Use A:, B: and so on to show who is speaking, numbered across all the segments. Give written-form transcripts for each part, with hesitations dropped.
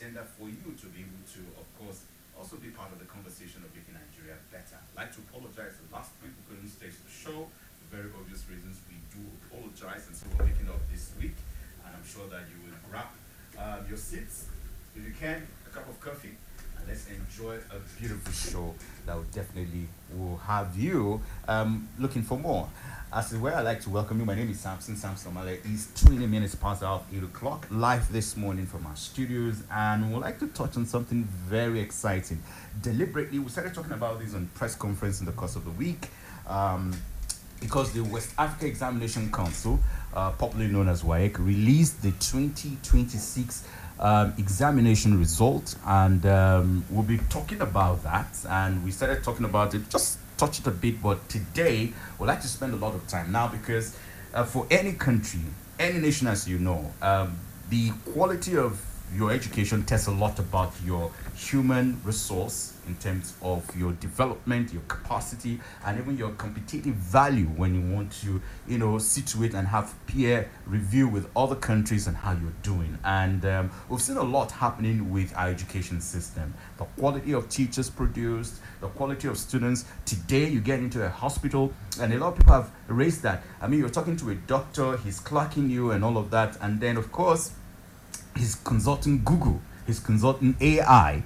A: agenda for you to be able to, of course, also be part of the conversation of making Nigeria better. I'd like to apologize that last week we couldn't stage the show for very obvious reasons. We do apologize, and so we're making up this week. And I'm sure that you will grab your seats, if you can, a cup of coffee, and let's enjoy a beautiful show that will definitely will have you looking for more. As well, I'd like to welcome you. My name is Samson Omale. It's 20 minutes past 8 o'clock, live this morning from our studios, and we'd like to touch on something very exciting. Deliberately, we started talking about this on press conference in the course of the week, because the West Africa Examination Council, popularly known as WAEC, released the 2026 examination results, and we'll be talking about that. And we started talking about it, just touch it a bit, but today we'd like to spend a lot of time now because for any country, any nation, as you know, the quality of your education tells a lot about your human resource in terms of your development, your capacity, and even your competitive value when you want to, situate and have peer review with other countries and how you're doing. And we've seen a lot happening with our education system. The quality of teachers produced, the quality of students. Today, you get into a hospital, and a lot of people have raised that. I mean, you're talking to a doctor, he's clocking you and all of that, and then, of course, he's consulting Google, he's consulting AI,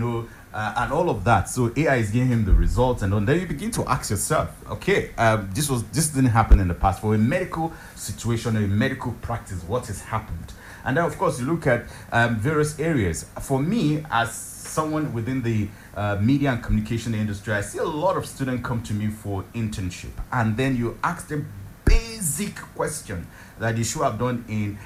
A: and all of that. So AI is giving him the results, and then you begin to ask yourself, okay, this didn't happen in the past. For a medical situation, a medical practice, what has happened? And then, of course, you look at various areas. For me, as someone within the media and communication industry, I see a lot of students come to me for internship, and then you ask them basic question that they should have done in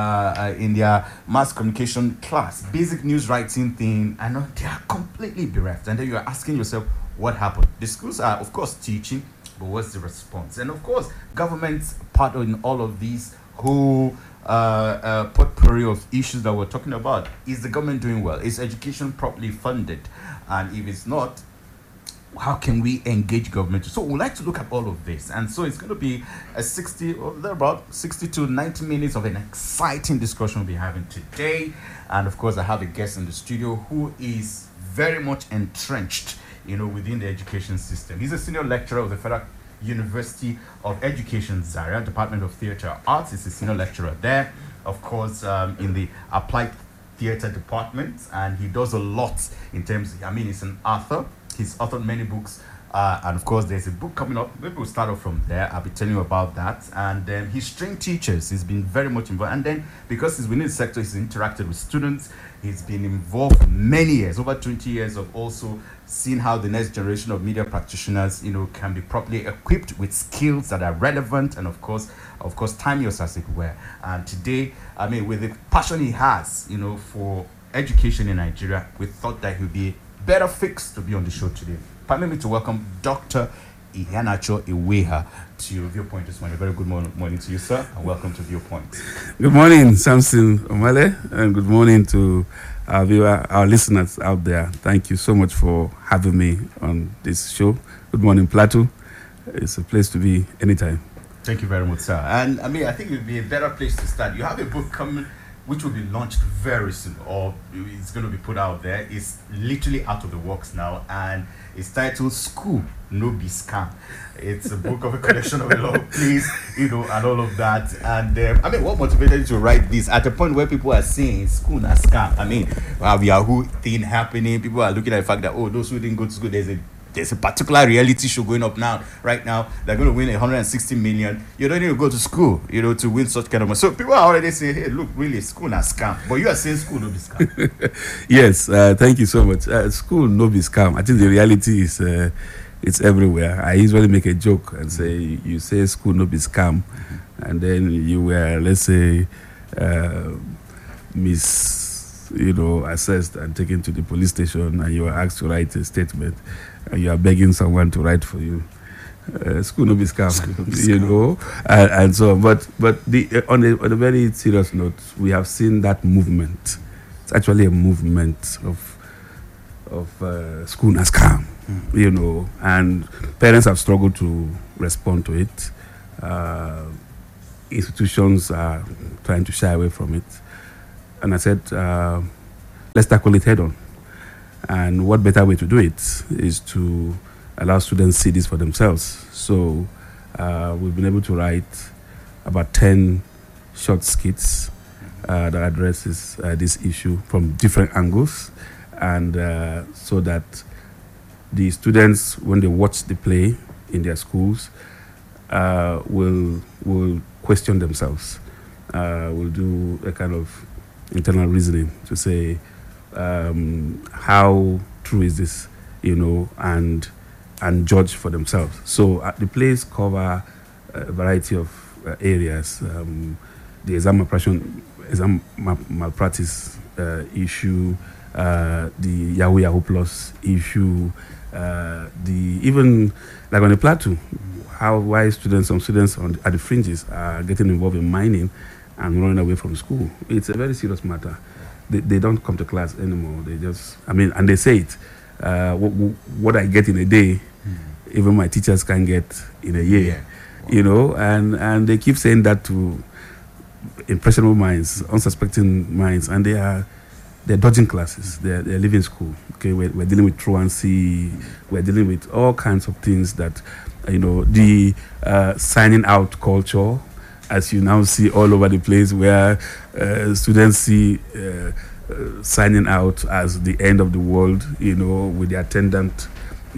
A: their mass communication class, basic news writing thing, and they are completely bereft. And then you are asking yourself, what happened? The schools are, of course, teaching, but what's the response? And of course, government's part in all of these whole potpourri of issues that we're talking about. Is the government doing well? Is education properly funded? And if it's not, how can we engage government? So we'd like to look at all of this. And so it's going to be a 60 to 90 minutes of an exciting discussion we'll be having today. And of course, I have a guest in the studio who is very much entrenched, within the education system. He's a senior lecturer of the Federal University of Education, Zaria, Department of Theatre Arts. He's a senior lecturer there, of course, in the Applied Theatre Department. And he does a lot in terms, he's an author. He's authored many books, and of course, there's a book coming up. Maybe we'll start off from there. I'll be telling you about that. And he's trained teachers. He's been very much involved. And then, because he's within the sector, he's interacted with students. He's been involved for many years, over 20 years of also seeing how the next generation of media practitioners, can be properly equipped with skills that are relevant and, of course, timeless, as it were. And today, with the passion he has, for education in Nigeria, we thought that he'd be better fixed to be on the show today. Permit me to welcome Dr. Iheanacho Iweha to Viewpoint this morning. Very good morning to you, sir, and welcome to Viewpoint.
B: Good morning, Samson Omale, and good morning to our listeners out there. Thank you so much for having me on this show. Good morning, Plateau. It's a place to be anytime.
A: Thank you very much, sir. And I think it would be a better place to start. You have a book coming which will be launched very soon, or it's going to be put out there. It's literally out of the works now, and it's titled School No Be Scam. It's a book of a collection of a lot of plays, and all of that. And what motivated you to write this at a point where people are saying school na scam? Yahoo thing happening. People are looking at the fact that, those who didn't go to school, there's a particular reality show going up right now. They're going to win 160 million. You don't need to go to school, to win such kind of money. So people are already saying, hey, look, really, school na scam. But you are saying school no be scam.
B: Yes, thank you so much. School no be scam. I think the reality is it's everywhere. I usually make a joke and say, you say school no be scam, and then you were, let's say, assessed and taken to the police station, and you are asked to write a statement, and you are begging someone to write for you. School no be scam, and so on. But on a very serious note, we have seen that movement. It's actually a movement of school na scam, and parents have struggled to respond to it. Institutions are trying to shy away from it. And I said, let's tackle it head on. And what better way to do it is to allow students see this for themselves. So we've been able to write about 10 short skits that addresses this issue from different angles, and so that the students, when they watch the play in their schools, will question themselves. Will do a kind of internal reasoning to say, how true is this, and judge for themselves. So the plays cover a variety of areas. The exam malpractice issue, the Yahoo Plus issue, even like on the plateau, why some students at the fringes are getting involved in mining and running away from school. It's a very serious matter. They don't come to class anymore. They just, and they say it. What I get in a day, even my teachers can get in a year. Wow. And they keep saying that to impressionable minds, unsuspecting minds, and they're dodging classes. They're leaving school. Okay, we're dealing with truancy. We're dealing with all kinds of things that, the signing out culture, as you now see all over the place, where students see signing out as the end of the world, with the attendant,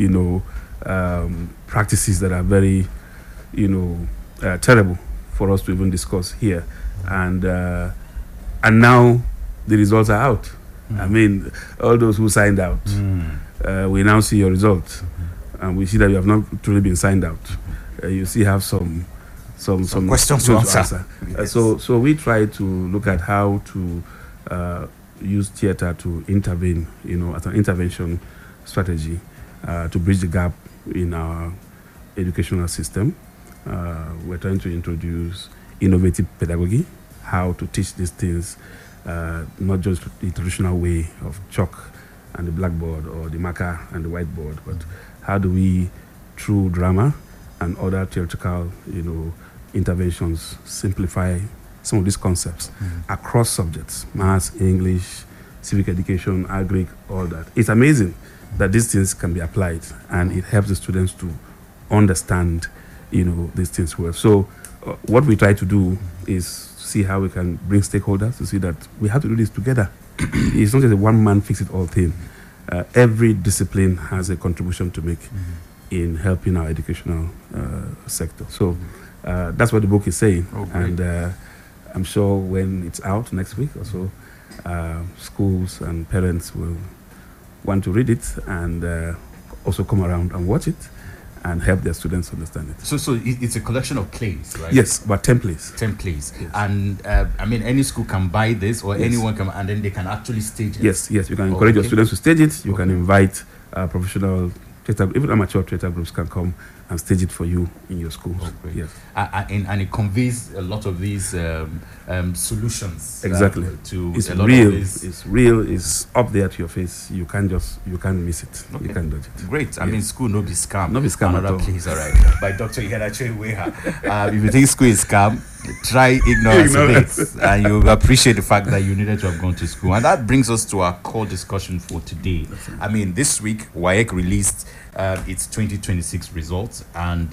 B: practices that are very, terrible for us to even discuss here. And now the results are out. All those who signed out, we now see your results, and we see that you have not truly been signed out. You still have some
C: questions to answer.
B: Yes. So we try to look at how to use theater to intervene, as an intervention strategy to bridge the gap in our educational system. We're trying to introduce innovative pedagogy, how to teach these things, not just the traditional way of chalk and the blackboard or the marker and the whiteboard, but how do we, through drama and other theoretical, interventions, simplify some of these concepts across subjects: maths, English, civic education, agric, all that. It's amazing that these things can be applied, and it helps the students to understand, these things well. So what we try to do is see how we can bring stakeholders to see that we have to do this together. It's not just a one-man fix-it-all thing. Every discipline has a contribution to make in helping our educational sector. So that's what the book is saying. And I'm sure when it's out next week or so, schools and parents will want to read it and also come around and watch it and help their students understand it.
C: So it's a collection of plays, right?
B: Yes, but 10 plays.
C: 10 plays. Yes. And any school can buy this, or anyone can, and then they can actually stage it.
B: Yes. You can encourage your students to stage it. You can invite professional theater, even amateur theater groups can come and stage it for you in your schools. Yes.
C: And it conveys a lot of these solutions.
B: Exactly. It's real. It's real. It's up there to your face. You can't miss it. Okay. You can't dodge it.
C: Great. I mean, school no be scam.
B: No be scam at all.
C: Please, all right. By Dr. Ihanacho Iweha. If you think school is scam, try ignorance a bit, and you'll appreciate the fact that you needed to have gone to school. And that brings us to our core discussion for today. I mean, this week WAEC released its 2026 results, and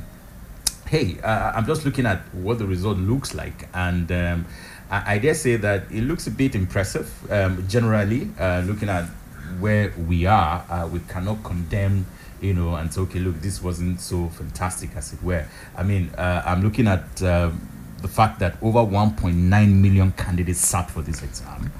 C: I'm just looking at what the result looks like, and I dare say that it looks a bit impressive. Generally, looking at where we are, we cannot condemn, and say, okay, look, this wasn't so fantastic, as it were. I mean, I'm looking at the fact that over 1.9 million candidates sat for this exam.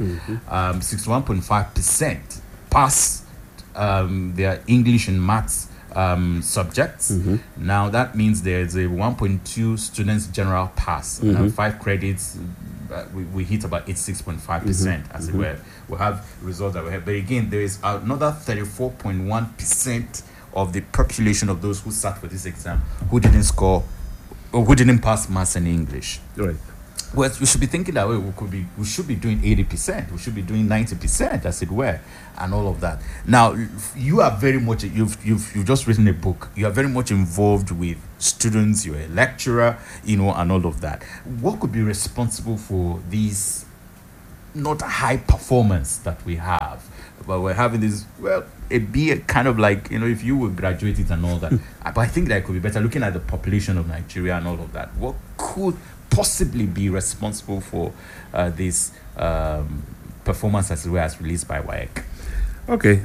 C: 61.5% passed their English and maths subjects. Now that means there's a 1.2 students general pass. 5 credits, we hit about 86.5%, as it were. We'll have results that we have. But again, there is another 34.1% of the population of those who sat for this exam who didn't score or who didn't pass maths and English.
B: Right.
C: Well, we should be thinking that way. We should be doing 80%. We should be doing 90%, as it were, and all of that. Now, you are very much. You've just written a book. You are very much involved with students. You're a lecturer, and all of that. What could be responsible for these not high performance that we have, but we're having this, well, it be a kind of like, if you would graduate it and all that. But I think that could be better looking at the population of Nigeria and all of that. What could possibly be responsible for this performance as well as released by WAEC?
B: Okay,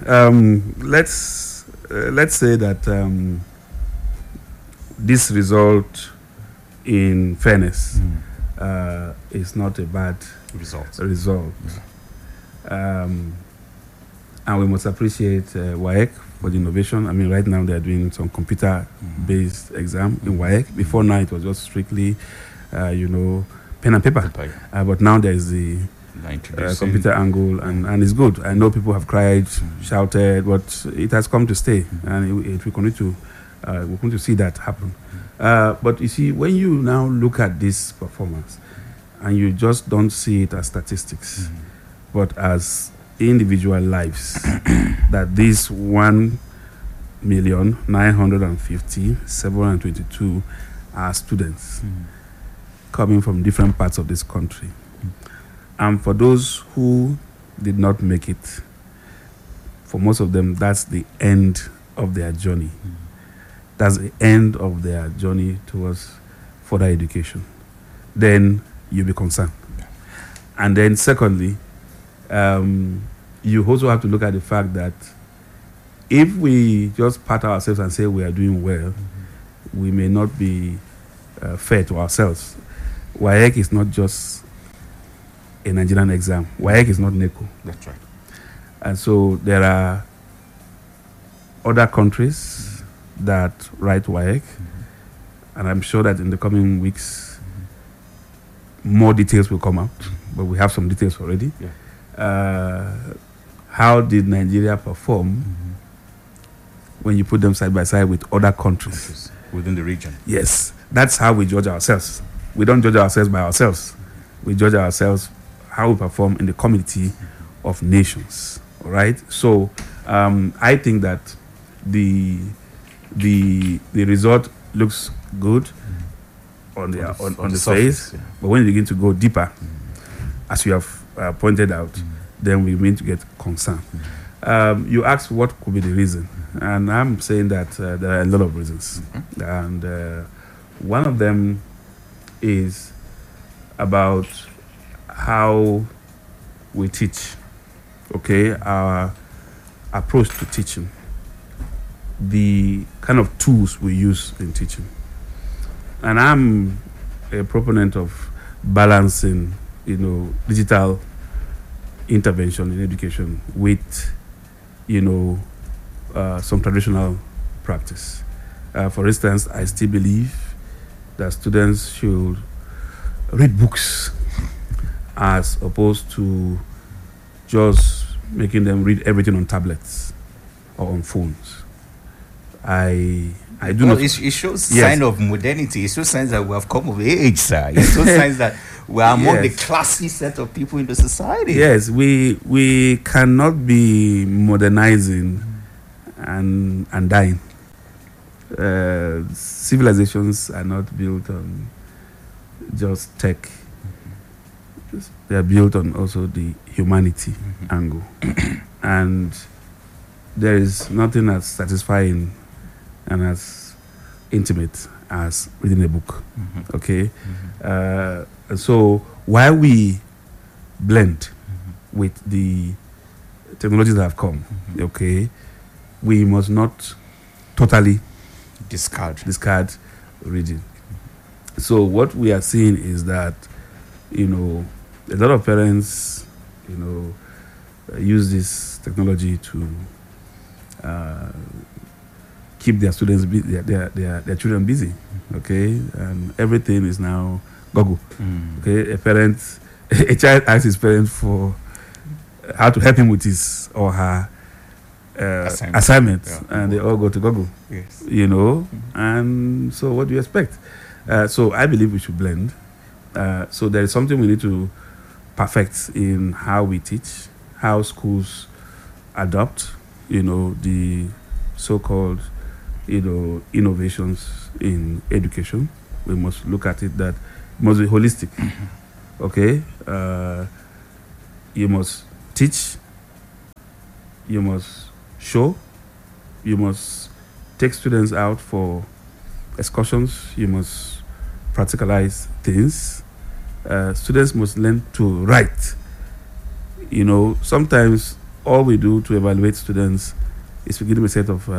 B: let's say that this result, in fairness, is not a bad result. And we must appreciate WAEC for the innovation. I mean, right now they are doing some computer-based exam in WAEC. Before now, it was just strictly, pen and paper. But now there is the computer angle, and it's good. I know people have cried, shouted, but it has come to stay, and it will continue to. We're going to see that happen. But you see, when you now look at this performance, and you just don't see it as statistics, but as individual lives, that these 1,950,722 are students coming from different parts of this country. And for those who did not make it, for most of them, that's the end of their journey. That's the end of their journey towards further education. Then you'll be concerned. And then secondly, you also have to look at the fact that if we just pat ourselves and say we are doing well, we may not be fair to ourselves. WAEC is not just a Nigerian exam. WAEC is not NECO.
C: That's right.
B: And so there are other countries that write WAEC, and I'm sure that in the coming weeks, more details will come out, but we have some details already. How did Nigeria perform when you put them side by side with other countries
C: within the region?
B: Yes, that's how we judge ourselves. We don't judge ourselves by ourselves. We judge ourselves how we perform in the community of nations. All right. So I think that the result looks good on the face, but when you begin to go deeper, as you have pointed out, then we begin to get concerned. You asked what could be the reason, and I'm saying that there are a lot of reasons, and one of them is about how we teach. Okay, our approach to teaching, the kind of tools we use in teaching. And I'm a proponent of balancing, digital intervention in education with, some traditional practice. For instance, I still believe that students should read books as opposed to just making them read everything on tablets or on phones. I do not.
C: It shows sign of modernity. It shows signs that we have come of age, sir. It shows signs that we are among the classy set of people in the society.
B: Yes, we cannot be modernizing and dying. Civilizations are not built on just tech. They are built on also the humanity angle. And there is nothing as satisfying and as intimate as reading a book. Okay? So while we blend with the technologies that have come, okay, we must not totally discard reading. So what we are seeing is that, a lot of parents, use this technology to keep their students busy, their children busy. Okay, and everything is now Google. Okay, a child asks his parent for how to help him with his or her assignment, and they all go to Google.
C: Yes.
B: And so what do you expect? So I believe we should blend. So there is something we need to perfect in how we teach, how schools adopt, the so-called, innovations in education. We must look at it that it must be holistic. Okay? you must teach, you must show, you must take students out for excursions, you must practicalize things. Students must learn to write. You know, sometimes all we do to evaluate students is to give them a set of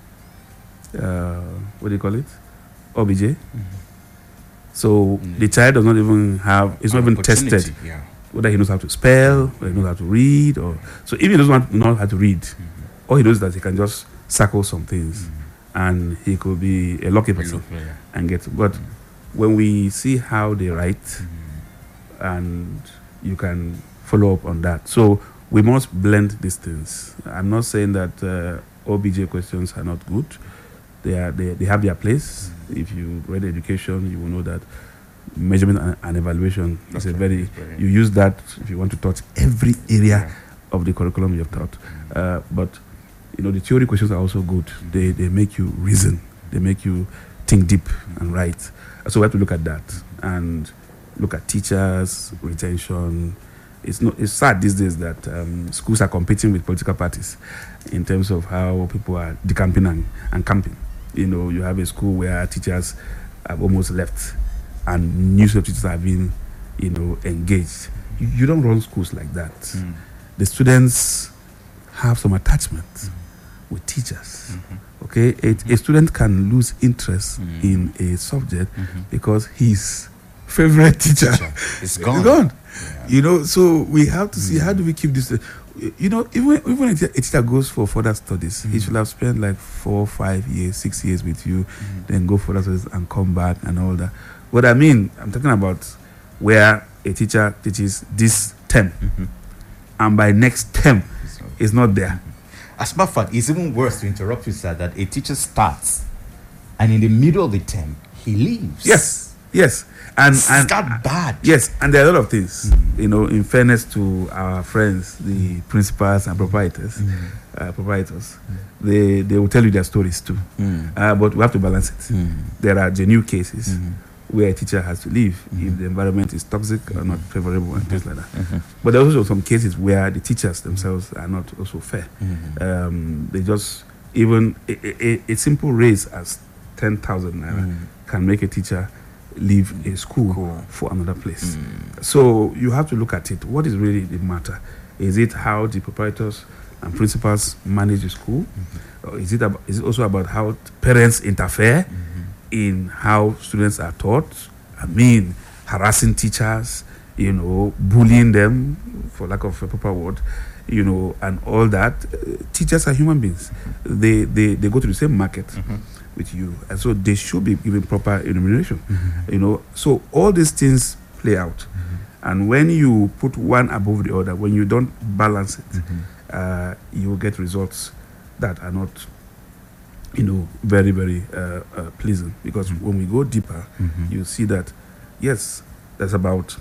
B: what do you call it? OBJ. So the child does not even have, it's not even tested whether he knows how to spell, whether he knows how to read, or so if he doesn't know how to read, all he knows is that he can just circle some things, and he could be a lucky person and get. But when we see how they write, and you can follow up on that. So we must blend these things. I'm not saying that OBJ questions are not good. They have their place. If you read education, you will know that measurement and evaluation is a very, you use that if you want to touch every area of the curriculum you've taught. But you know, the theory questions are also good. They make you reason. They make you think deep and write. So we have to look at that and look at teachers, retention. It's sad these days that schools are competing with political parties in terms of how people are decamping and camping. You know, you have a school where teachers have almost left and new teachers have been, you know, engaged. You don't run schools like that. The students have some attachment with teachers. Okay, a student can lose interest in a subject because his favorite teacher is gone. You know, so we have to see how do we keep this. You know, even a teacher goes for further studies, he should have spent like 4, 5 years, 6 years with you, then go for further studies and come back and all that. What I mean, I'm talking about where a teacher teaches this term, and by next term, is not there.
C: As a matter of fact, it's even worse, to interrupt you, sir, that a teacher starts, and in the middle of the term, he leaves.
B: Yes. And
C: that bad.
B: Yes, and there are a lot of things. You know, in fairness to our friends, the principals and proprietors, they will tell you their stories too. But we have to balance it. There are genuine cases where a teacher has to leave if the environment is toxic or not favorable and things like that. But there are also some cases where the teachers themselves are not also fair. They just, even a simple raise as 10,000 naira can make a teacher leave a school for another place. So you have to look at it. What is really the matter? Is it how the proprietors and principals manage the school? Or is it also about how parents interfere in how students are taught? I mean, harassing teachers, you know, bullying them, for lack of a proper word, you know, and all that. Teachers are human beings. They go to the same market with you, and so they should be given proper remuneration. You know, so all these things play out, and when you put one above the other, when you don't balance it, you will get results that are not, you know, very, very pleasant. Because when we go deeper, you see that yes, there's about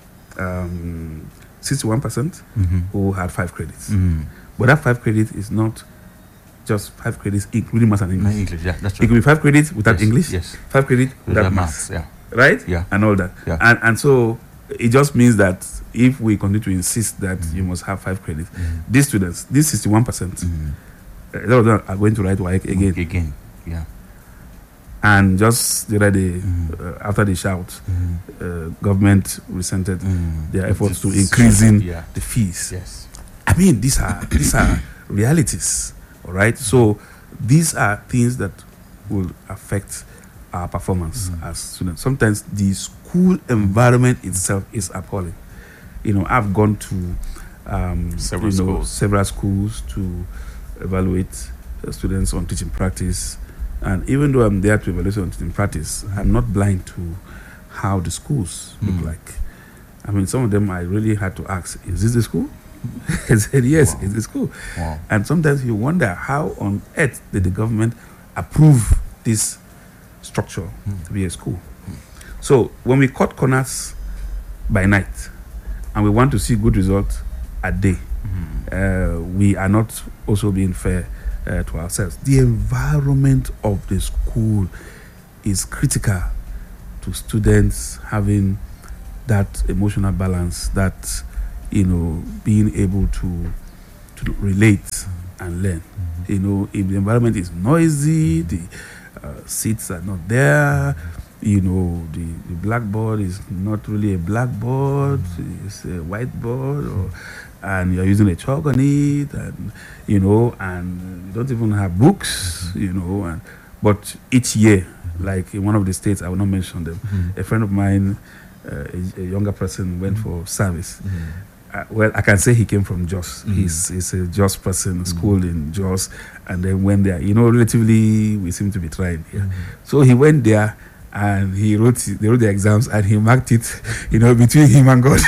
B: 61% who had 5 credits, but that 5 credits is not just 5 credits, including maths and English.
C: Yeah, that's true.
B: It could be 5 credits without English, 5 credits without maths, right? Yeah, and all that. Yeah. And so it just means that if we continue to insist that you must have 5 credits, these students, this 61%, a lot of them are going to write WAEC again.
C: Yeah.
B: And just the other day, after the shout, government resented their efforts to increasing the fees.
C: Yes.
B: I mean, these are realities. All right, so these are things that will affect our performance as students. Sometimes the school environment itself is appalling. You know, I've gone to several schools to evaluate students on teaching practice, and even though I'm there to evaluate on teaching practice, I'm not blind to how the schools look like. I mean, some of them I really had to ask, is this the school? I said, yes, it's a school. And sometimes you wonder how on earth did the government approve this structure to be a school. So when we cut corners by night and we want to see good results at day, we are not also being fair to ourselves. The environment of the school is critical to students having that emotional balance, that being able to relate and learn. If the environment is noisy, the seats are not there, the blackboard is not really a blackboard, it's a whiteboard, and you're using a chalk on it, and you don't even have books, but each year, like in one of the states, I will not mention them, a friend of mine, a younger person, went for service. Well, I can say he came from Jos. He's a Jos person, schooled in Jos, and then went there. Relatively, we seem to be trying here. So he went there, and they wrote the exams, and he marked it, between him and God.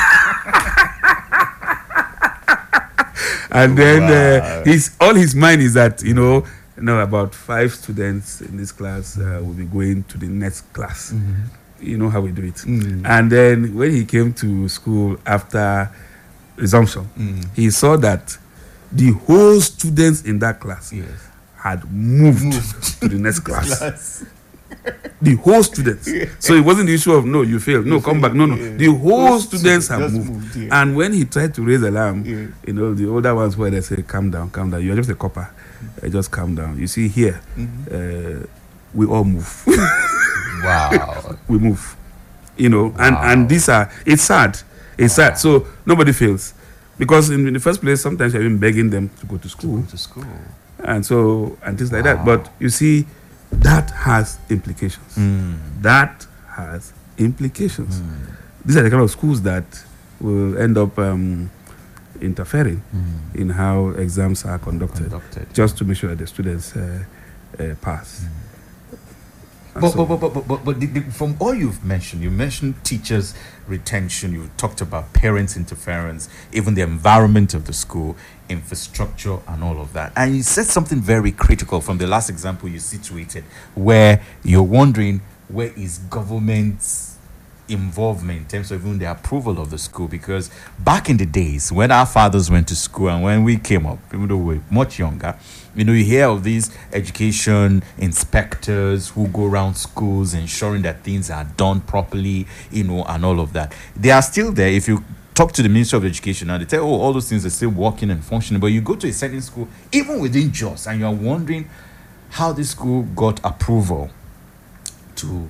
B: And then all his mind is that, about 5 students in this class will be going to the next class. You know how we do it. And then when he came to school after resumption, he saw that the whole students in that class had moved to the next class. The whole students. So it wasn't the issue of, no, you failed, no, come back. No. The whole students have moved. And when he tried to raise alarm, the older ones were, they say, calm down. You're just a copper. Just calm down. You see here, we all move.
C: Wow.
B: We move, and these are, it's sad. So nobody fails, because in the first place, sometimes you're even begging them to go to school. And things like that. But you see, that has implications. That has implications. These are the kind of schools that will end up interfering in how exams are conducted, just to make sure that the students pass.
C: But from all you mentioned teachers' retention, you talked about parents' interference, even the environment of the school, infrastructure, and all of that. And you said something very critical from the last example you situated, where you're wondering, where is government's involvement in terms of even the approval of the school? Because back in the days when our fathers went to school and when we came up, even though we were much younger, you hear of these education inspectors who go around schools ensuring that things are done properly, and all of that. They are still there. If you talk to the Ministry of Education now, they tell, all those things are still working and functioning. But you go to a certain school, even within Jos, and you're wondering how this school got approval to,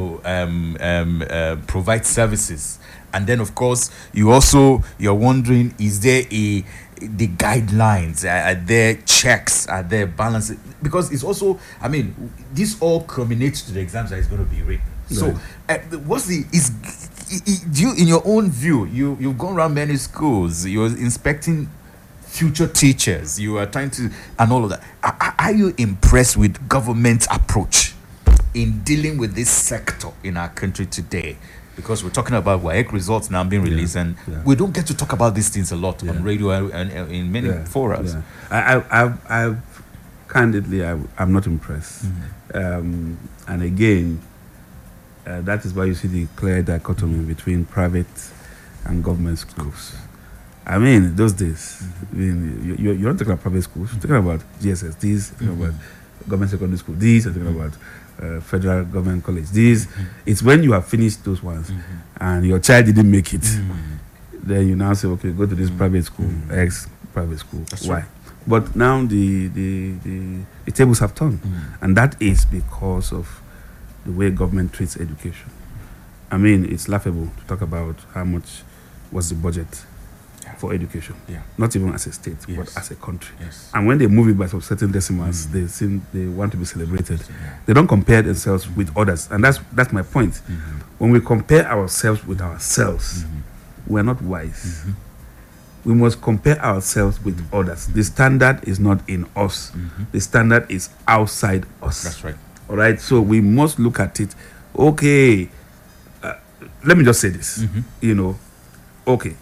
C: provide services. And then, of course, you're wondering, is there the guidelines, are there checks, are there balances? Because it's also, this all culminates to the exams that is going to be written. So, do you, in your own view, you've gone around many schools, you're inspecting future teachers, you are trying to, and all of that. Are you impressed with government's approach in dealing with this sector in our country today? Because we're talking about WAEC results now being released, and we don't get to talk about these things a lot on radio and in many forums.
B: I candidly, I'm not impressed. And again, that is why you see the clear dichotomy between private and government schools. Those days, you're not talking about private schools, you're talking about GSS, you're talking about government secondary school, you're talking about federal government college. It's when you have finished those ones and your child didn't make it, then you now say, okay, go to this private school, X private school.
C: That's
B: Y.
C: right.
B: But now the tables have turned, and that is because of the way government treats education. It's laughable to talk about how much was the budget for education, not even as a state, but as a country. And when they move it by some certain decimals, they want to be celebrated. They don't compare themselves with others, and that's my point. When we compare ourselves with ourselves, we're not wise. We must compare ourselves with others. The standard is not in us. The standard is outside us.
C: That's right.
B: All right. So we must look at it. Okay. Let me just say this. Okay.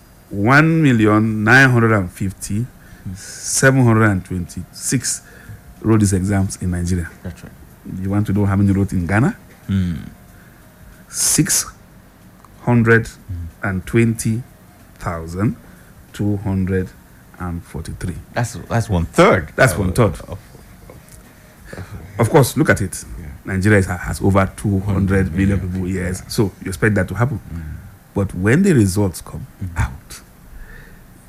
B: 1,950,726 wrote these exams in Nigeria.
C: That's right.
B: You want to know how many wrote in Ghana? 620,243.
C: That's 1/3.
B: That's 1/3. Of course, look at it. Nigeria has over 200 million people. Yes. So you expect that to happen. But when the results come out,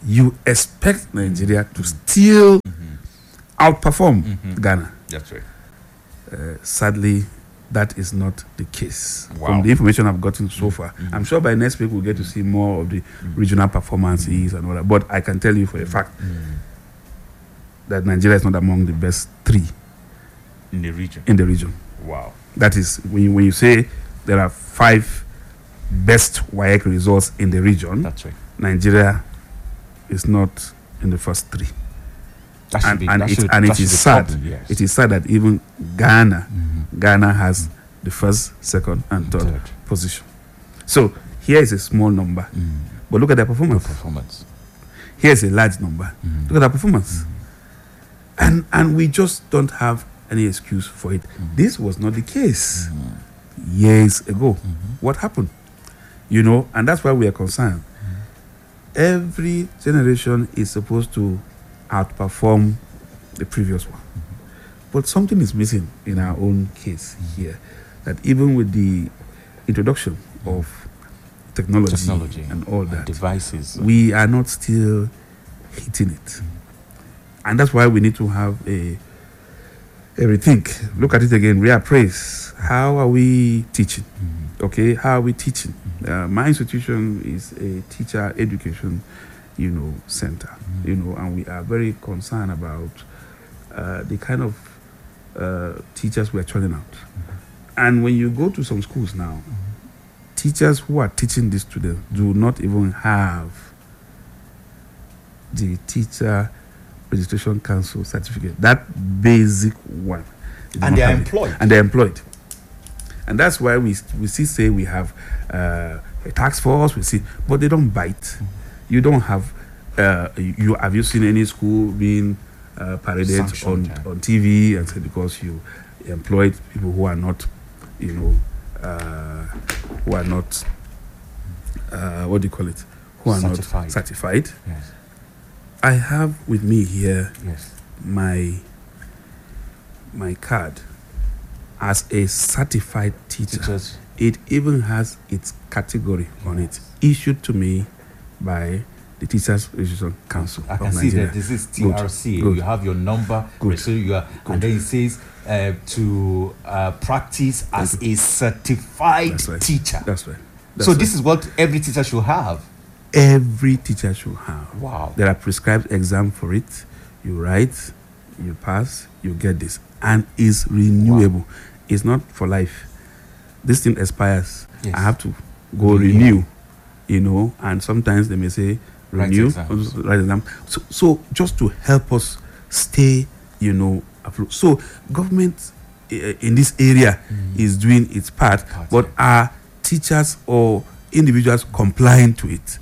B: you expect Nigeria to still outperform Ghana.
C: That's right.
B: Sadly, that is not the case.
C: Wow.
B: From the information I've gotten so far, I'm sure by next week we'll get to see more of the regional performances and all that. But I can tell you for a fact that Nigeria is not among the best 3
C: In the region.
B: in the region.
C: Wow.
B: That is, when you say there are 5 best WAEC results in the region,
C: That's right.
B: Nigeria is not in the first 3.
C: That should be,
B: And
C: that
B: it
C: should,
B: and
C: that
B: it
C: should
B: is
C: be
B: sad.
C: problem, yes.
B: It is sad that even Ghana has the first, second, and third position. So here is a small number, but look at their performance.
C: Performance.
B: Here is a large number. Look at their performance, and we just don't have any excuse for it. This was not the case years ago. What happened? You know, and that's why we are concerned. Every generation is supposed to outperform the previous one. But something is missing in our own case here. That even with the introduction of technology and all that,
C: devices.
B: we are not still hitting it. And that's why we need to have a rethink. Look at it again, reappraise. How are we teaching? Okay, how are we teaching? My institution is a teacher education, center, and we are very concerned about the kind of teachers we are churning out. And when you go to some schools now, teachers who are teaching these students do not even have the Teacher Registration Council certificate, that basic one.
C: And they are employed.
B: And they're employed. And that's why we still say we have a task force, but they don't bite. You don't have, have you seen any school being paraded on TV and said because you employed people who are not, who are not, what do you call it? Who are
C: Certified.
B: not certified.
C: Yes.
B: I have with me here
C: Yes.
B: my card as a certified teacher.
C: Teachers.
B: It even has its category on it, issued to me by the Teachers Registration Council
C: I
B: of
C: can see
B: Nigeria.
C: that this is TRC.
B: Good.
C: You have your number.
B: Good.
C: So you are, and then it says to practice as a certified
B: That's right.
C: teacher.
B: That's right.
C: So this is what every teacher should have.
B: Every teacher should have.
C: Wow.
B: There are prescribed exams for it. You write, you pass, you get this, and it's renewable.
C: Wow.
B: It's not for life. This thing expires.
C: Yes.
B: I have to go renew. And sometimes they may say renew, write exam. So just to help us stay, afloat. So government in this area is doing its part, but are teachers or individuals complying to it?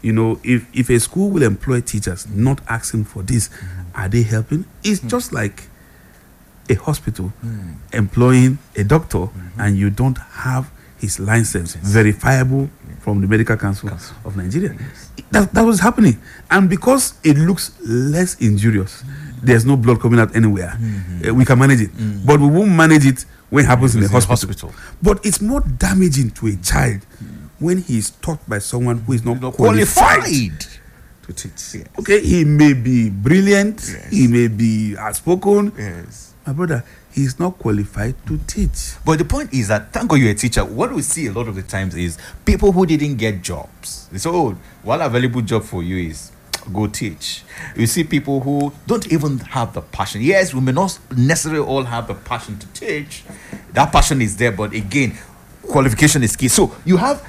B: If a school will employ teachers not asking for this, are they helping? It's just like a hospital employing a doctor and you don't have his license verifiable from the Medical Council of Nigeria. That was happening. And because it looks less injurious, there's no blood coming out anywhere. We can manage it. But we won't manage it when it happens in the hospital. But it's more damaging to a child when he is taught by someone who is not qualified to teach.
C: Yes.
B: Okay, he may be brilliant,
C: Yes.
B: he may be outspoken.
C: Yes.
B: My brother, he is not qualified to teach.
C: But the point is that, thank God you're a teacher. What we see a lot of the times is people who didn't get jobs. They say, one available job for you is go teach. You see people who don't even have the passion. Yes, we may not necessarily all have the passion to teach. That passion is there, but again, qualification is key. So you have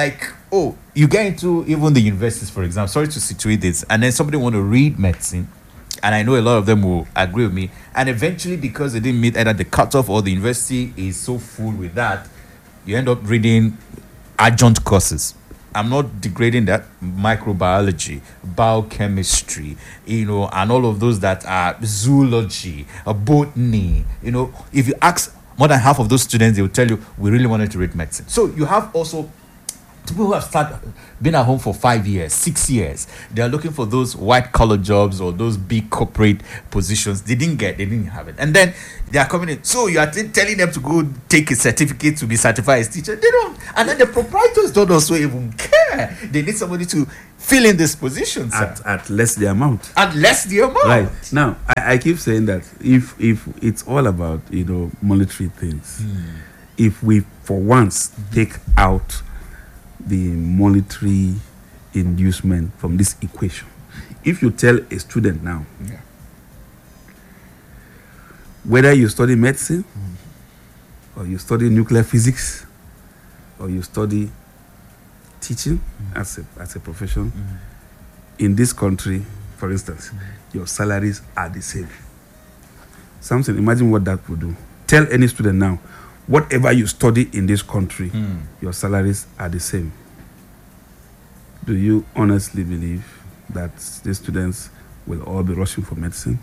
C: you get into even the universities, for example. Sorry to situate this, and then somebody want to read medicine, and I know a lot of them will agree with me. And eventually, because they didn't meet either the cutoff or the university is so full with that, you end up reading adjunct courses. I'm not degrading that. Microbiology, biochemistry, and all of those that are zoology, botany. If you ask more than half of those students, they will tell you, we really wanted to read medicine. So you have also people who have been at home for 5 years, 6 years. They are looking for those white-collar jobs or those big corporate positions. They didn't have it. And then they are coming in. So you are telling them to go take a certificate to be certified as teacher. They don't. And then the proprietors don't also even care. They need somebody to fill in this position, sir.
B: At less the amount.
C: At less the amount.
B: Right. Now, I keep saying that if it's all about, monetary things, if we for once take out the monetary inducement from this equation, if you tell a student now, whether you study medicine, or you study nuclear physics, or you study teaching as a profession, in this country, for instance, your salaries are the same. Something, imagine what that would do. Tell any student now, whatever you study in this country, your salaries are the same. Do you honestly believe that these students will all be rushing for medicine?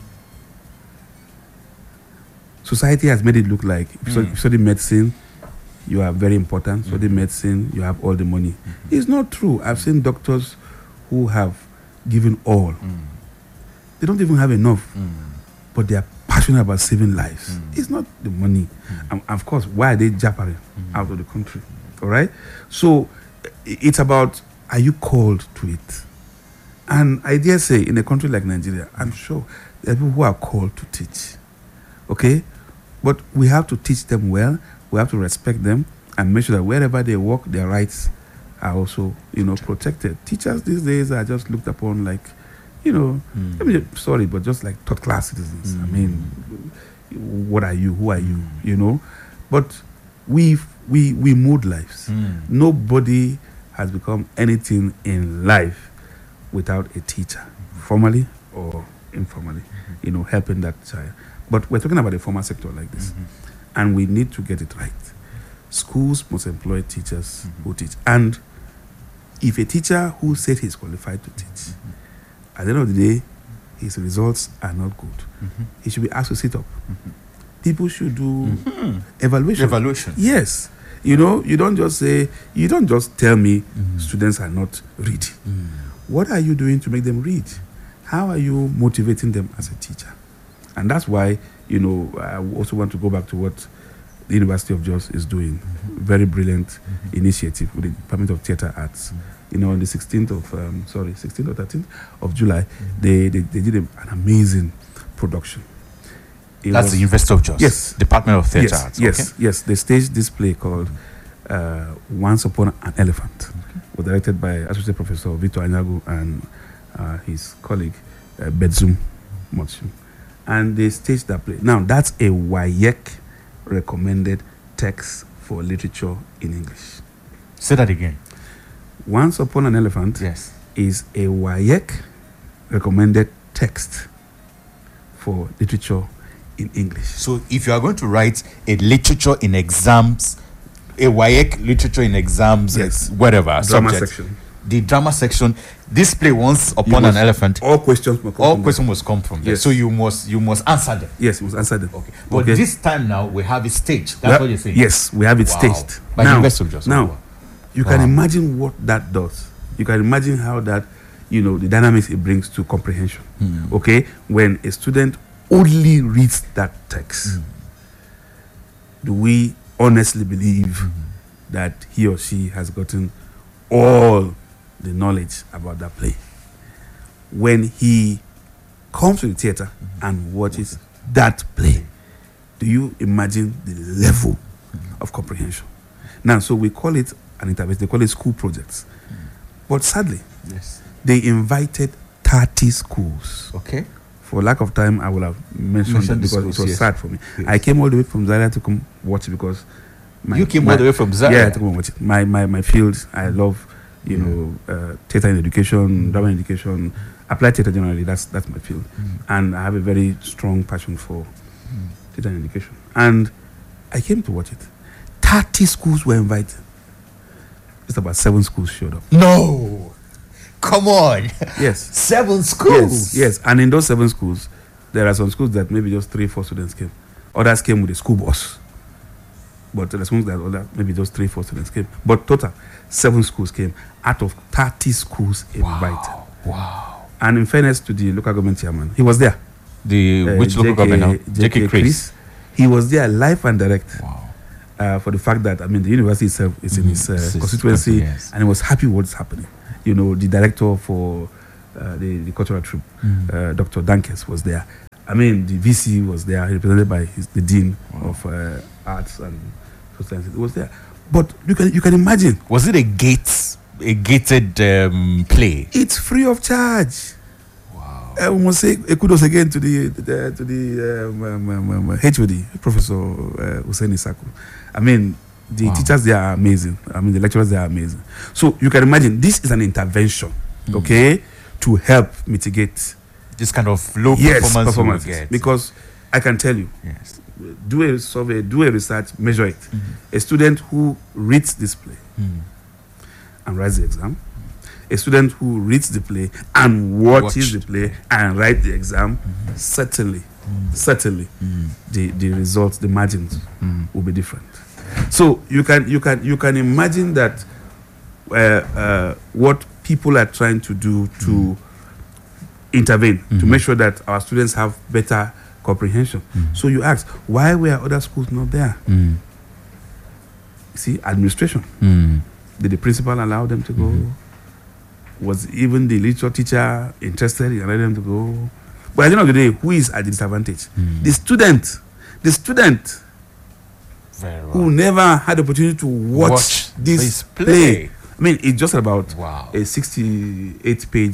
B: Society has made it look like if you study medicine, you are very important. Study medicine, you have all the money. It's not true. I've seen doctors who have given all. They don't even have enough, but they are passionate about saving lives. It's not the money. And of course, why are they jabbering out of the country? All right? So it's about, are you called to it? And I dare say, in a country like Nigeria, I'm sure there are people who are called to teach. Okay? But we have to teach them well. We have to respect them and make sure that wherever they work, their rights are also, protected. Teachers these days are just looked upon like, sorry, but just like third-class citizens. I mean, what are you? Who are you? But we mold lives. Nobody has become anything in life without a teacher, formally or informally, helping that child. But we're talking about a formal sector like this, and we need to get it right. Schools must employ teachers who teach. And if a teacher who said he's qualified to teach, at the end of the day, his results are not good, he should be asked to sit up. People should do evaluation. Yes. You don't just tell me students are not reading. What are you doing to make them read? How are you motivating them as a teacher? And that's why, I also want to go back to what the University of Jos is doing. Very brilliant initiative with the Department of Theatre Arts. On the 16th or 13th of July, they did an amazing production.
C: That's the University of Jos?
B: Yes.
C: Department of Theatre Arts.
B: Yes. They staged this play called Once Upon an Elephant. Was directed by Associate Professor Victor Anyagu and his colleague Bedzum Motsu. And they staged that play. Now, that's a WAEC recommended text for literature in English.
C: Say that again.
B: Once Upon an Elephant is a WAEC recommended text for literature in English.
C: So if you are going to write a literature in exams, a WAEC literature in exams, whatever,
B: drama
C: subject,
B: section.
C: The drama section, this play Once Upon an Elephant,
B: all questions must come from
C: there. So you must answer them.
B: Yes, you must answer them.
C: Okay. But this time now we have it staged. That's what you're saying.
B: Yes, we have it staged.
C: By the University of Jos.
B: Now, you can imagine what that does. You can imagine how that, the dynamics it brings to comprehension. Okay? When a student only reads that text, do we honestly believe that he or she has gotten all the knowledge about that play? When he comes to the theater and watches that play, do you imagine the level of comprehension? Now, so we call it an intervention. They call it school projects. But sadly, they invited 30 schools.
C: Okay.
B: For lack of time, I will have mentioned that because it was sad for me. I came all the way from Zaria to come watch it because
C: you came all the way from Zaria?
B: Yeah, to come watch it. My field, I love, theater in education, drama in education, applied theater generally. That's my field, and I have a very strong passion for theater in education. And I came to watch it. 30 schools were invited. Just about 7 schools showed up.
C: No, come on.
B: Yes,
C: 7 schools.
B: Yes. And in those 7 schools, there are some schools that maybe just 3-4 students came. Others came with a school bus. But there are schools that maybe just 3-4 students came. But total, 7 schools came out of 30 schools invited.
C: Wow.
B: And in fairness to the local government chairman, he was there.
C: Which local government now? J.K. Chris.
B: He was there live and direct.
C: Wow.
B: for the fact that, I mean, the university itself is in his constituency,
C: yes.
B: and he was happy with what's happening. You know, the director for the cultural troop, Dr. Dankes, was there. I mean, the VC was there, represented by the Dean of Arts and Social Sciences. It was there. But you can imagine.
C: Was it a gated play?
B: It's free of charge.
C: Wow.
B: I must say kudos again to the HOD, Professor Hussein Isaku. I mean, the teachers there are amazing. I mean, the lecturers there are amazing. So you can imagine this is an intervention, okay, to help mitigate
C: this kind of low performance we get.
B: Because I can tell you,
C: Yes.
B: do a survey, do a research, measure it. A student who reads this play and writes the exam, a student who reads the play and watches the play and writes the exam, certainly, the results, the margins will be different. So you can imagine that what people are trying to do to intervene to make sure that our students have better comprehension. So you ask, why were other schools not there? See, administration. Did the principal allow them to go? Was even the literature teacher interested in allowing them to go? But at the end of the day, who is at the disadvantage? The student. The student
C: Very well.
B: who never had the opportunity to watch this play. I mean, it's just about a 68-page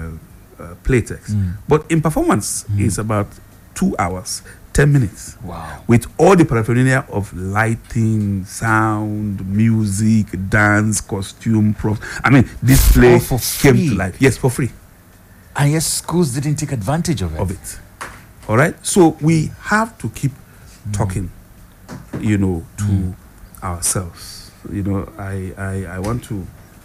B: play text. But in performance, it's about 2 hours, 10 minutes.
C: Wow.
B: With all the paraphernalia of lighting, sound, music, dance, costume, props. I mean, this play
C: All for
B: came
C: free.
B: to life. Yes, for free.
C: And yes, schools didn't take advantage of it.
B: All right? So we have to keep talking, you know, to ourselves. You know, I want to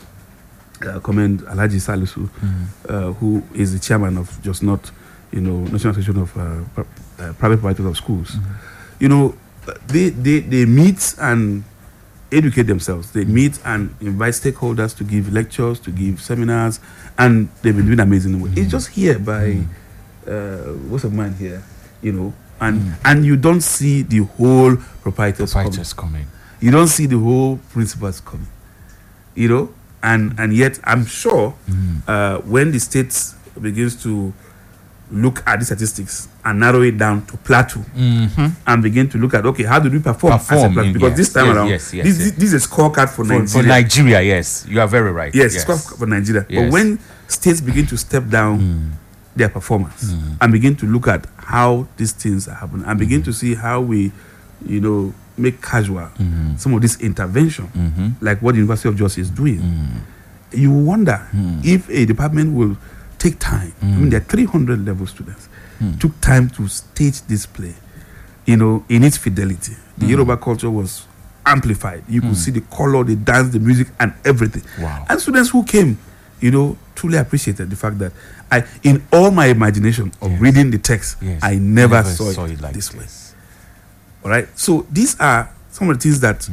B: commend Alhaji Salisu, who is the chairman of Just Not, you know, National Association of Private Providers of Schools. You know, they meet and educate themselves. They meet and invite stakeholders to give lectures, to give seminars, and they've been doing amazing work. It's just here by what's of mine here, you know, and you don't see the whole proprietors
C: coming.
B: You don't see the whole principals coming, you know, and yet I'm sure when the state begins to look at the statistics and narrow it down to plateau and begin to look at, okay, how do we perform as a plateau? Because this time around, this is a scorecard for Nigeria.
C: For Nigeria, yes, you are very right.
B: Yes, it's scorecard for Nigeria.
C: Yes.
B: But when states begin to step down their performance and begin to look at how these things are happening and begin to see how we, you know, make casual some of this intervention, like what the University of Jos is doing, you wonder if a department will take time. I mean, there are 300 level students. Took time to stage this play, you know, in its fidelity. The Yoruba culture was amplified. You could see the color, the dance, the music, and everything.
C: Wow.
B: And students who came, you know, truly appreciated the fact that in all my imagination of reading the text, I never saw it like this way. All right. So these are some of the things that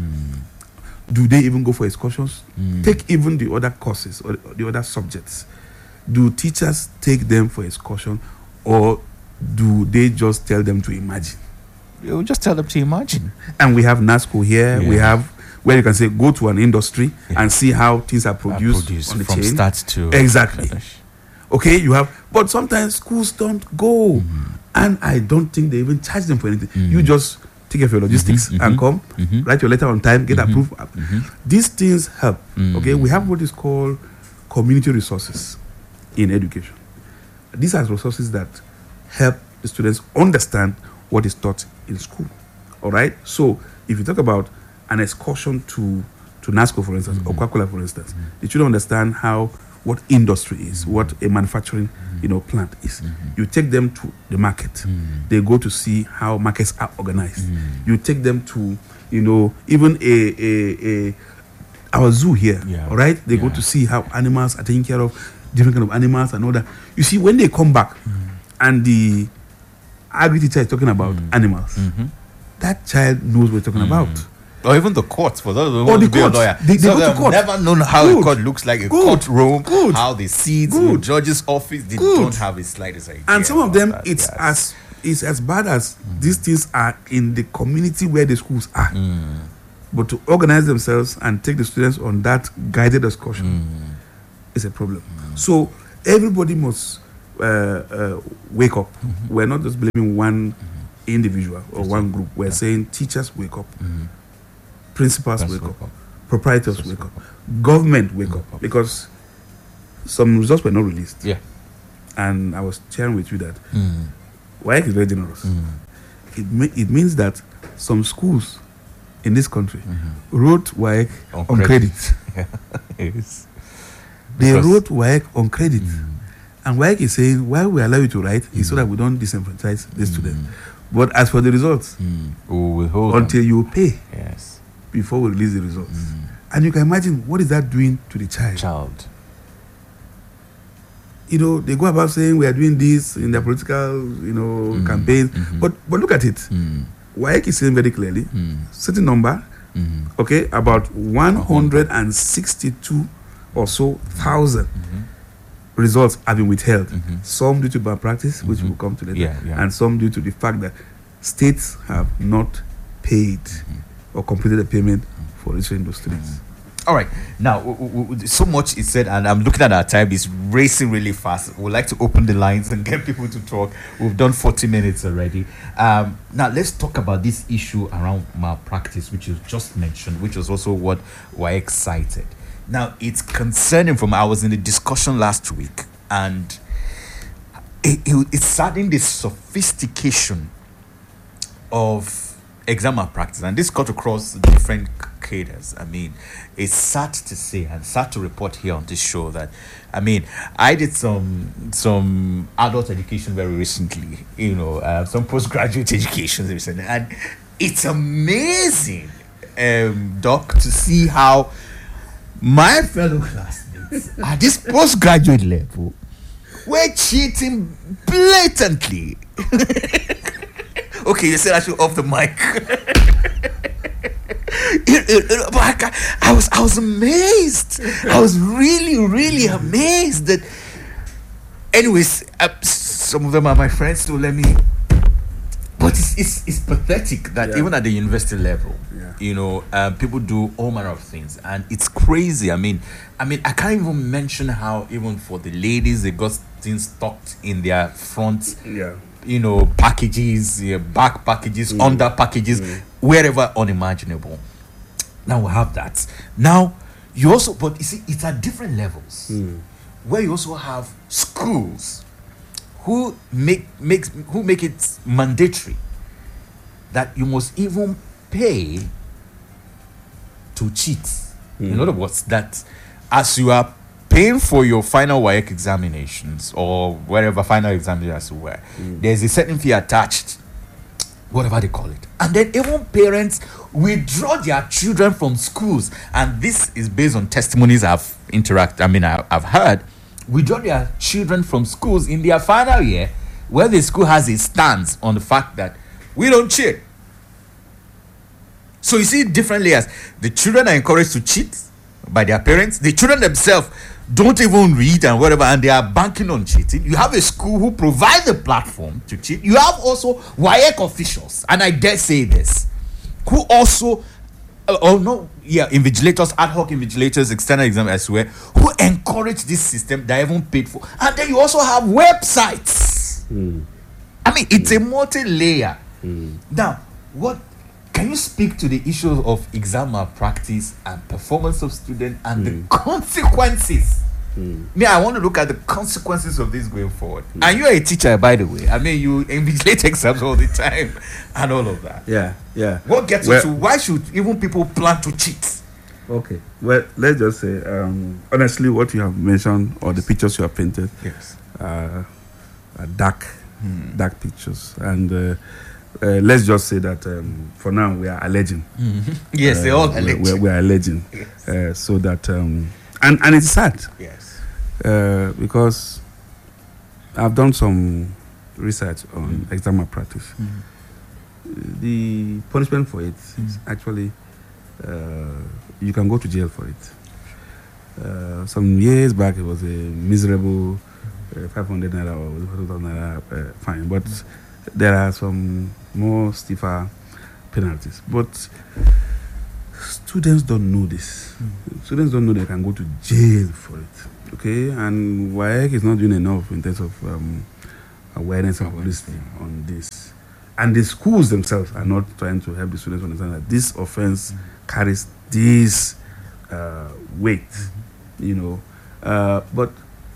B: do they even go for excursions? Take even the other courses or the other subjects. Do teachers take them for excursion, or do they just tell them to imagine?
C: You just tell them to imagine.
B: And we have NASCO here. We have where you can say go to an industry and see how things are produced on the
C: from
B: chain.
C: Start to
B: Exactly.
C: finish.
B: Okay, you have, but sometimes schools don't go, and I don't think they even charge them for anything. You just take care of your logistics and come, write your letter on time, get approved. These things help. Okay, we have what is called community resources in education. These are resources that help the students understand what is taught in school. All right. So if you talk about an excursion to NASCO, for instance, or Coca-Cola, for instance, the children understand what industry is, what a manufacturing plant is. You take them to the market. They go to see how markets are organized. You take them to even our zoo here. All right. They go to see how animals are taken care of, different kind of animals and all that. You see, when they come back and the agri teacher is talking about animals, that child knows what he's talking about.
C: Or even the courts, for those who
B: Or
C: want
B: the
C: to be a
B: courts.
C: lawyer.
B: They
C: So
B: go to
C: they've
B: court.
C: never known how a court looks like, a courtroom, how the seats, the judge's office. They don't have the slightest idea.
B: And some of them,
C: about that,
B: it's as bad as these things are in the community where the schools are. But to organize themselves and take the students on that guided excursion is a problem. So everybody must wake up. We're not just blaming one individual or one group. We're saying teachers wake up, principals wake up, proprietors wake up, government wake up, because some results were not released.
C: Yeah.
B: And I was sharing with you that WAEC is very generous. It means that some schools in this country wrote WAEC on credit.
C: Yes.
B: They wrote WAEC on credit. And WAEC is saying, why we allow you to write is so that we don't disenfranchise the students. But as for the results,
C: We'll hold
B: until you pay
C: Yes.
B: before we release the results. And you can imagine, what is that doing to the child? You know, they go about saying we are doing this in their political, campaigns. But look at it. WAEC is saying very clearly, certain number, okay, about 162 or so thousand results have been withheld. Some due to bad practice, which will come to later, and some due to the fact that states have not paid or completed the payment for registering those students.
C: All right. Now, so much is said, and I'm looking at our time. It's racing really fast. We'd like to open the lines and get people to talk. We've done 40 minutes already. Now, let's talk about this issue around malpractice, which you just mentioned, which was also what WAEC cited. Now, it's concerning I was in the discussion last week, and it's saddening the sophistication of exam malpractice, and this cut across different cadres. I mean, it's sad to say and sad to report here on this show that, I did some adult education very recently, some postgraduate education recently, and it's amazing, Doc, to see how my fellow classmates at this postgraduate level were cheating blatantly. Okay, you said I should off the mic. I was amazed. I was really, really amazed that. Anyways, some of them are my friends, so let me. But it's pathetic that even at the university level, people do all manner of things, and it's crazy. I mean, I can't even mention how even for the ladies they got things tucked in their front. Packages, back packages, under packages, wherever unimaginable. Now we have that. Now you also, but you see, it's at different levels, where you also have schools who make it mandatory that you must even pay to cheat. In other words, that as you are paying for your final WAEC examinations or whatever final examinations were, there's a certain fee attached, whatever they call it. And then even parents withdraw their children from schools, and this is based on testimonies I've heard, withdraw their children from schools in their final year, where the school has a stance on the fact that we don't cheat. So you see different layers. The children are encouraged to cheat by their parents. The children themselves don't even read and whatever, and they are banking on cheating. You have a school who provides a platform to cheat. You have also WAEC officials, and I dare say this, who also, invigilators, ad hoc invigilators, external exam elsewhere, who encourage this system that even paid for. And then you also have websites. It's a multi-layer. Now, can you speak to the issue of exam malpractice and performance of students and the consequences? I want to look at the consequences of this going forward. And you're a teacher, by the way. You invigilate exams all the time and all of that.
B: Yeah.
C: What gets you to why should even people plan to cheat?
B: Okay. Well, let's just say, honestly, what you have mentioned or the pictures you have painted, are dark pictures, and. Let's just say that for now we are alleging.
C: Yes, they all allege.
B: We are alleging. Yes. So that and it's sad.
C: Yes.
B: Because I've done some research on exam malpractice. The punishment for it is actually you can go to jail for it. Some years back it was a miserable 500 naira or 1,000 naira fine, but there are some more stiffer penalties. But students don't know this. Students don't know they can go to jail for it. Okay, and WAEC is not doing enough in terms of awareness and publicity on this. And the schools themselves are not trying to help the students understand that this offense carries this weight, you know. But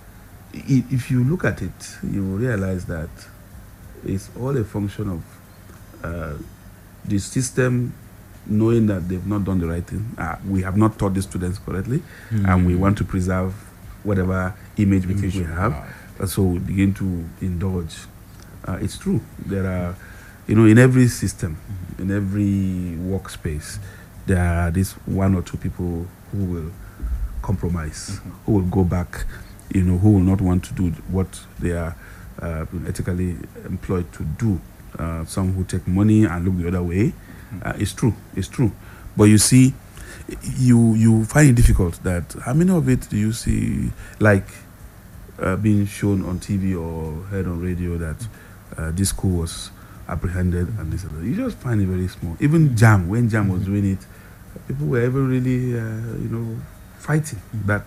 B: if you look at it, you will realize that it's all a function of the system knowing that they've not done the right thing. We have not taught the students correctly, and we want to preserve whatever image we think we have. So we begin to indulge. It's true. There are, in every system, in every workspace, there are these one or two people who will compromise, who will go back, who will not want to do what they are ethically employed to do. Some who take money and look the other way. It's true. But you see, you find it difficult that how many of it do you see like being shown on TV or heard on radio that this school was apprehended and this and that. You just find it very small. Even JAM, when JAM was doing it, people were ever really fighting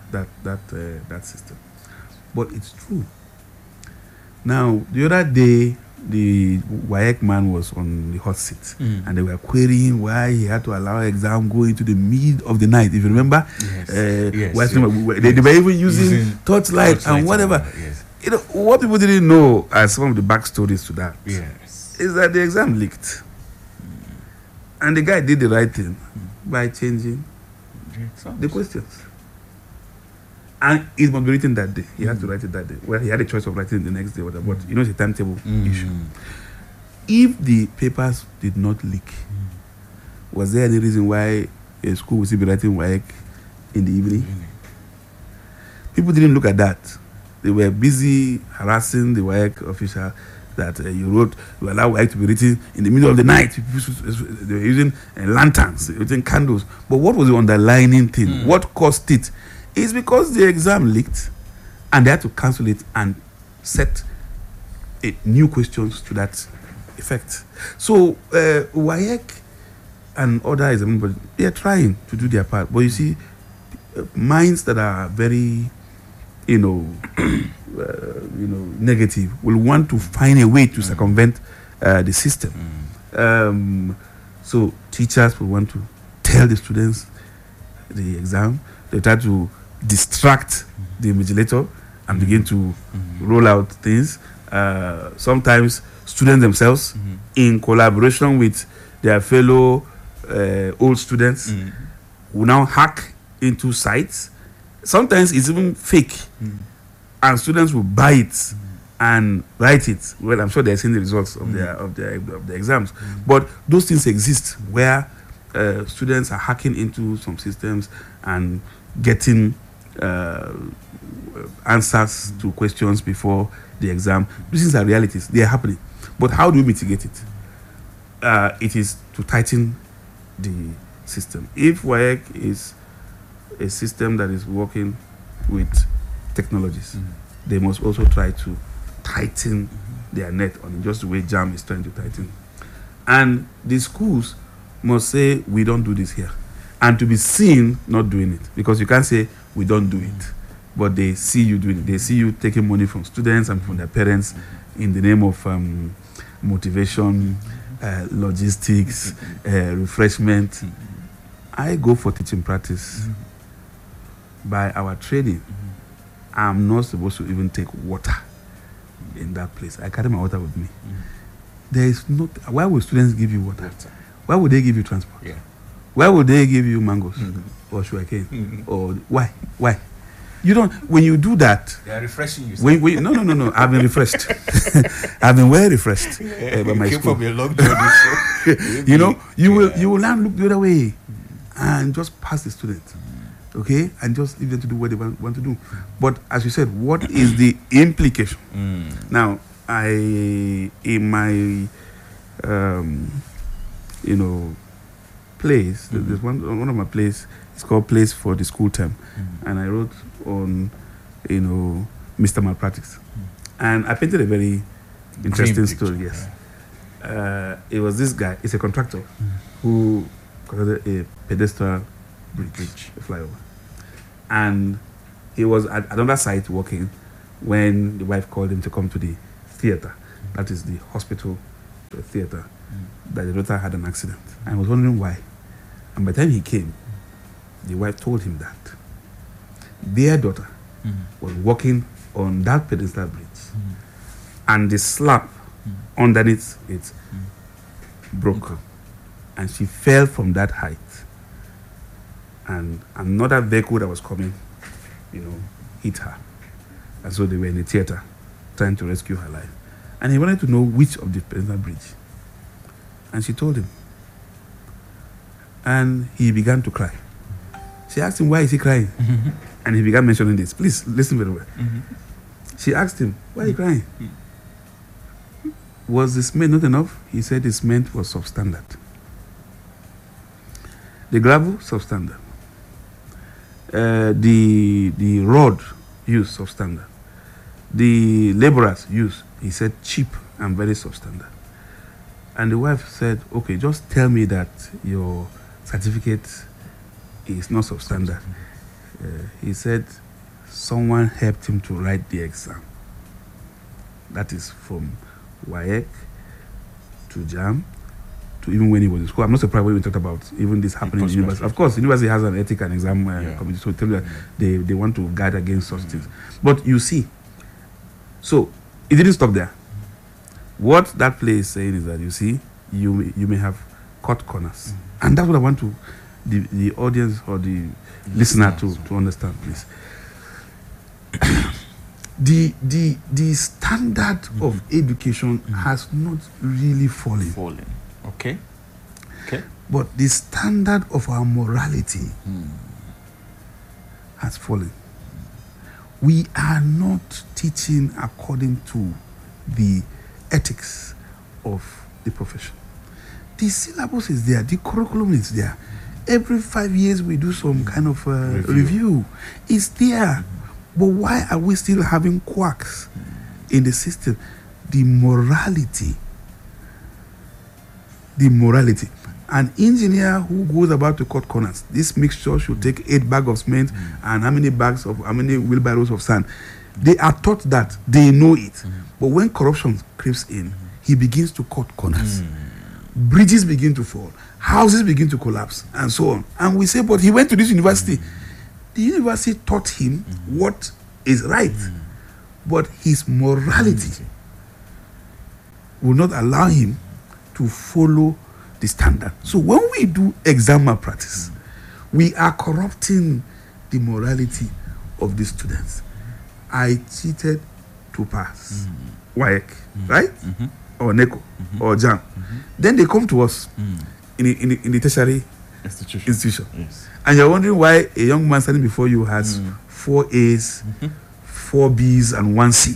B: that system. But it's true. Now the other day, the WAEC man was on the hot seat, and they were querying why he had to allow exam go into the mid of the night. If you remember, they were even using torchlight and whatever. What people didn't know as some of the backstories to that is that the exam leaked, and the guy did the right thing by changing the questions. And it must be written that day. He had to write it that day. Well, he had a choice of writing it the next day, but it's a timetable issue. If the papers did not leak, was there any reason why a school would still be writing WAEC in the evening? People didn't look at that. They were busy harassing the WAEC official that you allow WAEC to be written in the middle of the night. They were using lanterns, using candles. But what was the underlying thing? What caused it? It's because the exam leaked and they had to cancel it and set new questions to that effect. So WAEC and other examiners, they are trying to do their part. But you see, minds that are very, negative will want to find a way to circumvent the system. So teachers will want to tell the students the exam. They try to distract the invigilator and begin to roll out things. Sometimes students themselves, in collaboration with their fellow old students, will now hack into sites. Sometimes it's even fake, and students will buy it and write it. Well, I'm sure they're seeing the results of their exams, but those things exist where students are hacking into some systems and getting answers to questions before the exam. These are realities. They are happening. But how do we mitigate it? It is to tighten the system. If WAEC is a system that is working with technologies, they must also try to tighten their net on just the way JAM is trying to tighten. And the schools must say, we don't do this here. And to be seen not doing it. Because you can't say, we don't do it. But they see you doing it. They see you taking money from students and from their parents in the name of motivation, logistics, refreshment. I go for teaching practice. By our training, I'm not supposed to even take water in that place. I carry my water with me. There is not. Why would students give you water? Why would they give you transport? Why would they give you mangoes or sugarcane? Or why? You don't. When you do that,
C: they are refreshing you.
B: No. I've been refreshed. I've been well refreshed by my school.
C: From a long journey,
B: you will now look the other way and just pass the student. Okay, and just leave them to do what they want to do. But as you said, what is the implication? Now, in my plays, there's one of my plays. It's called Plays for the School Term, and I wrote on Mr. Malpractice, and I painted a very interesting story. Yes, it was this guy. It's a contractor who considered a pedestrian bridge, a flyover. And he was at another site working when the wife called him to come to the theater. That is the hospital theater. That the daughter had an accident. And I was wondering why. And by the time he came, the wife told him that their daughter was walking on that pedestrian bridge, and the slab underneath it broke, and she fell from that height. And another vehicle that was coming, hit her, and so they were in the theater trying to rescue her life. And he wanted to know which of the pedestrian bridge, and she told him. And he began to cry. She asked him, why is he crying? And he began mentioning this. Please listen very well. She asked him, why are you crying? Was the cement not enough? He said the cement was substandard. The gravel, substandard. The road used, substandard. The laborers used, he said, cheap and very substandard. And the wife said, okay, just tell me that your certificate is not substandard. He said someone helped him to write the exam. That is from WAEC to JAM to even when he was in school. I'm not surprised when we talked about even this happening in university. Of course, the university has an ethics and exam committee, so tell you that they want to guard against such things. But you see, so it didn't stop there. What that play is saying is that, you see, you may have cut corners. And that's what I want to the audience or the listener to understand, please. The standard of education has not really fallen.
C: Okay.
B: But the standard of our morality has fallen. We are not teaching according to the ethics of the profession. The syllabus is there, the curriculum is there. Every 5 years we do some kind of review. It's there. But why are we still having quacks in the system? The morality. An engineer who goes about to cut corners, this mixture should take 8 bags of cement and how many wheelbarrows of sand. They are taught that, they know it. But when corruption creeps in, he begins to cut corners. Bridges begin to fall, houses begin to collapse, and so on. And we say, but he went to this university. The university taught him what is right, but his morality will not allow him to follow the standard. So when we do exam malpractice, we are corrupting the morality of the students. I cheated to pass WAEC, right? Or NECO, or JAM. Then they come to us in the tertiary institution.
C: Yes.
B: And you're wondering why a young man standing before you has 4 A's, 4 B's, and 1 C.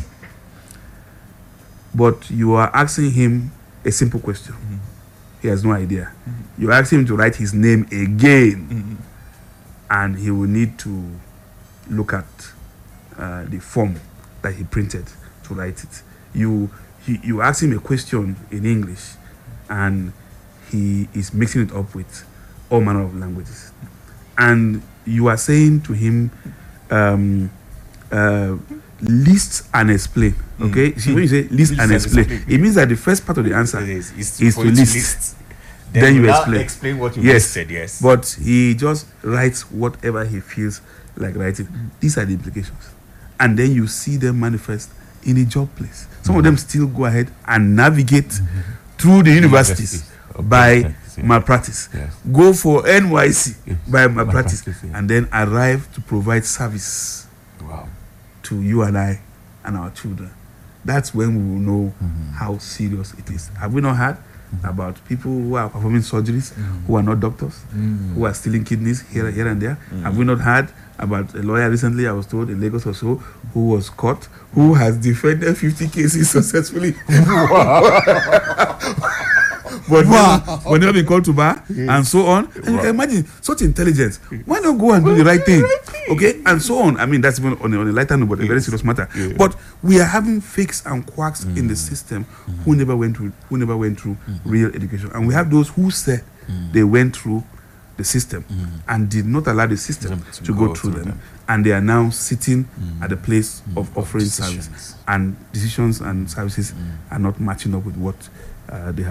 B: But you are asking him a simple question. He has no idea. You're asking him to write his name again. And he will need to look at the form that he printed to write it. You ask him a question in English, and he is mixing it up with all manner of languages. And you are saying to him, list and explain. Okay? See, when you say list and explain, it means that the first part of the answer is to list. Then you
C: explain what you said. Yes.
B: But he just writes whatever he feels like writing. These are the implications. And then you see them manifest in a job place. Some of them still go ahead and navigate through the universities by malpractice. Yes. Go for NYC by malpractice. And then arrive to provide service to you and I and our children. That's when we will know how serious it is. Have we not heard about people who are performing surgeries, who are not doctors, who are stealing kidneys here and there? Have we not heard about a lawyer recently, I was told, in Lagos or so, who was caught, who has defended 50 cases successfully? But never been called to bar, and so on. And you can imagine such intelligence. Why not go and do the right thing? Okay, and so on. I mean, that's even on a lighter note, but a very serious matter. But we are having fakes and quacks in the system who never went through real education, and we have those who said they went through the system and did not allow the system to go through them. And they are now sitting at the place of offering service, and decisions and services are not matching up with what they have.